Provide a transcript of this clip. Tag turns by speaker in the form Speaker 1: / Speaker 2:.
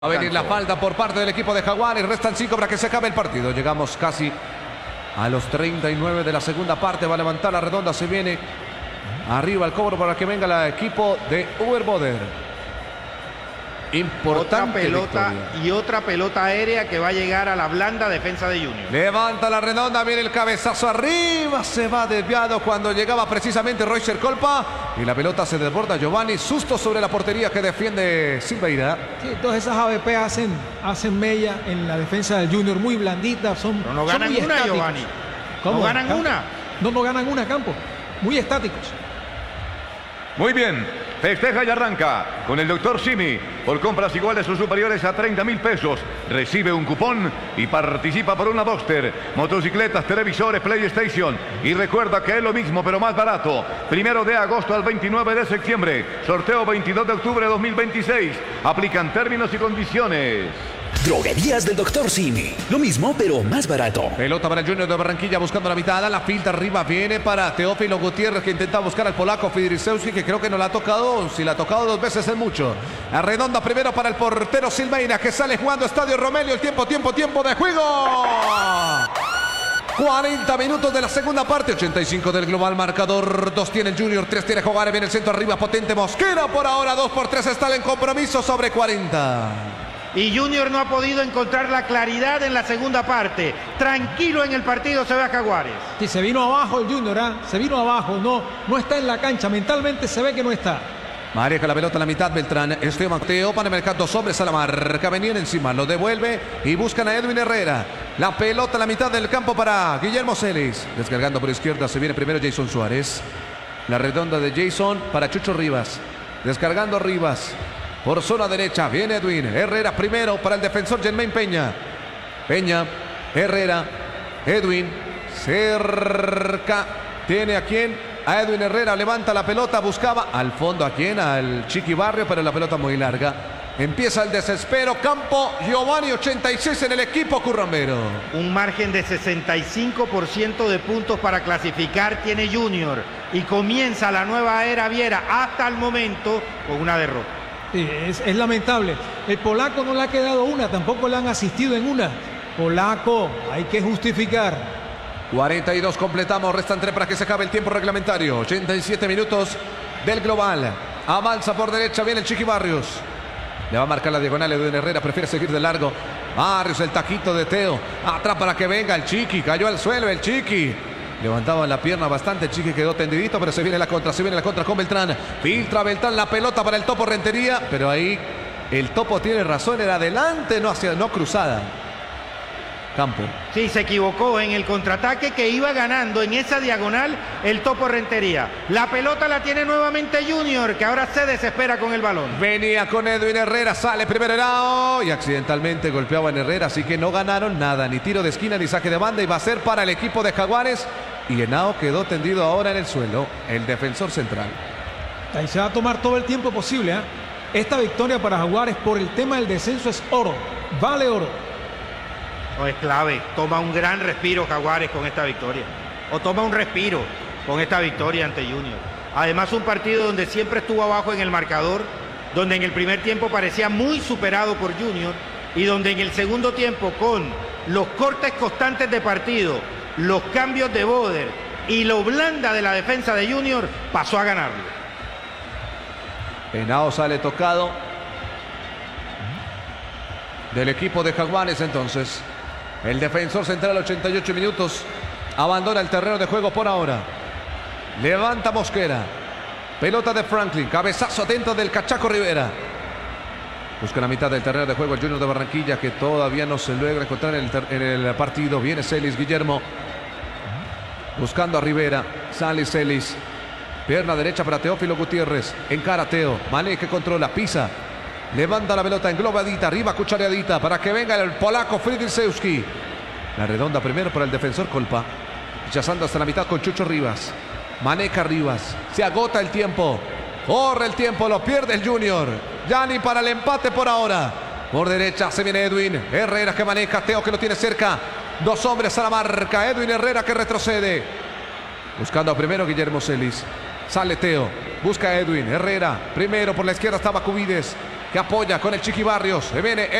Speaker 1: Va a venir la falta por parte del equipo de Jaguares. Restan 5 para que se acabe el partido. Llegamos casi a los 39 de la segunda parte. Va a levantar la redonda. Se viene arriba el cobro para que venga el equipo de Uber Boder. Importante
Speaker 2: otra pelota
Speaker 1: victoria.
Speaker 2: y otra pelota aérea que va a llegar a la blanda defensa de Junior.
Speaker 1: Levanta la redonda, viene el cabezazo arriba, se va desviado cuando llegaba precisamente Roycer Colpa y la pelota se desborda. Giovanni, susto sobre la portería que defiende Silveira.
Speaker 3: Sí, todas esas AVP hacen mella en la defensa del Junior, muy blanditas,
Speaker 2: Pero no ganan
Speaker 3: muy
Speaker 2: una,
Speaker 3: estáticos.
Speaker 2: Giovanni.
Speaker 3: ¿Cómo?
Speaker 2: No ganan una.
Speaker 3: No ganan una, Campo. Muy estáticos.
Speaker 4: Muy bien, festeja y arranca con el doctor Simi. Por compras iguales o superiores a 30.000 pesos, recibe un cupón y participa por una Boxster, motocicletas, televisores, PlayStation. Y recuerda que es lo mismo pero más barato. 1 de agosto al 29 de septiembre, sorteo 22 de octubre de 2026. Aplican términos y condiciones.
Speaker 5: Droguerías del Dr. Simi. Lo mismo, pero más barato.
Speaker 1: Pelota para el Junior de Barranquilla buscando la mitad. La filtra arriba. Viene para Teófilo Gutiérrez que intenta buscar al polaco Fidrisewski, que creo que no la ha tocado. Si la ha tocado 2 veces es mucho. La redonda primero para el portero Silveira que sale jugando Estadio Romelio. El tiempo de juego. 40 minutos de la segunda parte. 85 del global marcador. 2 tiene el Junior, 3 tiene Jaguares. Viene el centro arriba potente Mosquera. Por ahora 2-3 está en compromiso sobre 40.
Speaker 2: Y Junior no ha podido encontrar la claridad en la segunda parte. Tranquilo en el partido se ve a Jaguares.
Speaker 3: Sí, se vino abajo el Junior, se vino abajo, no está en la cancha, mentalmente se ve que no está.
Speaker 1: Maneja la pelota a la mitad Beltrán. Esteban Teo para marcar 2 hombres a la marca. Venían encima, lo devuelve y buscan a Edwin Herrera. La pelota a la mitad del campo para Guillermo Celis. Descargando por izquierda, se viene primero Jason Suárez. La redonda de Jason para Chucho Rivas. Descargando Rivas. Por zona derecha viene Edwin Herrera primero para el defensor Germain Peña. Peña, Herrera, Edwin, cerca. ¿Tiene a quién? A Edwin Herrera, levanta la pelota, buscaba al fondo a quién, al Chiqui Barrio, pero la pelota muy larga. Empieza el desespero, campo, Giovanni 86 en el equipo currambero.
Speaker 2: Un margen de 65% de puntos para clasificar tiene Junior. Y comienza la nueva era Viera hasta el momento con una derrota.
Speaker 3: Sí, es lamentable. El polaco no le ha quedado una, tampoco le han asistido en una. Polaco, hay que justificar.
Speaker 1: 42 completamos, restan 3 para que se acabe el tiempo reglamentario. 87 minutos del global. Avanza por derecha, viene el Chiqui Barrios. Le va a marcar la diagonal Edwin Herrera, prefiere seguir de largo. Barrios, el taquito de Teo. Atrás para que venga el Chiqui, cayó al suelo el Chiqui. Levantaba la pierna bastante, el Chiqui quedó tendidito, pero se viene la contra con Beltrán. Filtra Beltrán la pelota para el Topo Rentería, pero ahí el Topo tiene razón, era adelante, no cruzada. Campo.
Speaker 2: Sí, se equivocó en el contraataque que iba ganando en esa diagonal el Topo Rentería. La pelota la tiene nuevamente Junior, que ahora se desespera con el balón.
Speaker 1: Venía con Edwin Herrera, sale primero Henao y accidentalmente golpeaba en Herrera, así que no ganaron nada, ni tiro de esquina ni saque de banda, y va a ser para el equipo de Jaguares. Y Henao quedó tendido ahora en el suelo, el defensor central.
Speaker 3: Ahí se va a tomar todo el tiempo posible. Esta victoria para Jaguares por el tema del descenso es oro, vale oro.
Speaker 2: No, es clave, toma un gran respiro Jaguares con esta victoria. O toma un respiro con esta victoria ante Junior. Además un partido donde siempre estuvo abajo en el marcador, donde en el primer tiempo parecía muy superado por Junior y donde en el segundo tiempo con los cortes constantes de partido, los cambios de Boder y lo blanda de la defensa de Junior, pasó a ganarlo.
Speaker 1: Henao sale tocado del equipo de Jaguares entonces. El defensor central 88 minutos. Abandona el terreno de juego por ahora. Levanta Mosquera. Pelota de Franklin. Cabezazo dentro del Cachaco Rivera. Busca la mitad del terreno de juego el Junior de Barranquilla, que todavía no se logra encontrar en el partido. Viene Celis Guillermo. Buscando a Rivera. Sale Celis. Pierna derecha para Teófilo Gutiérrez. Encara Teo. Mané que controla. Pisa. Levanta la pelota englobadita. Arriba cuchareadita para que venga el polaco Fidrisewski. La redonda primero para el defensor Colpa. Rechazando hasta la mitad con Chucho Rivas. Maneja Rivas. Se agota el tiempo. Corre el tiempo. Lo pierde el Junior. Yani para el empate por ahora. Por derecha se viene Edwin Herrera que maneja. Teo que lo tiene cerca. 2 hombres a la marca. Edwin Herrera que retrocede. Buscando primero Guillermo Celis. Sale Teo. Busca a Edwin Herrera. Primero por la izquierda estaba Cubides. que apoya con el Chiqui Barrios. Se viene